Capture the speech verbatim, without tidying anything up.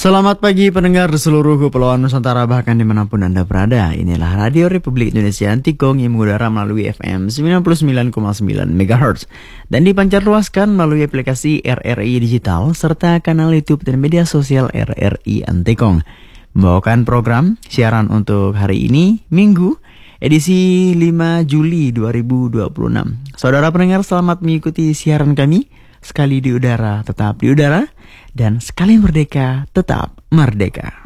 Selamat pagi pendengar di seluruh kepulauan Nusantara bahkan dimanapun Anda berada. Inilah Radio Republik Indonesia Antikong yang mengudara melalui F M sembilan puluh sembilan koma sembilan megahertz dan dipancar luaskan melalui aplikasi R R I Digital serta kanal YouTube dan media sosial R R I Antikong. Membawakan program siaran untuk hari ini, Minggu, edisi lima Juli dua ribu dua puluh enam. Saudara pendengar, selamat mengikuti siaran kami. Sekali di udara, tetap di udara. Dan sekali merdeka, tetap merdeka.